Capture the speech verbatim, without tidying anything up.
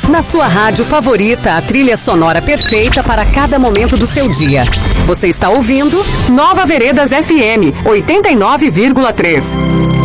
Na sua rádio favorita, a trilha sonora perfeita para cada momento do seu dia. Você está ouvindo Nova Veredas F M oitenta e nove vírgula três.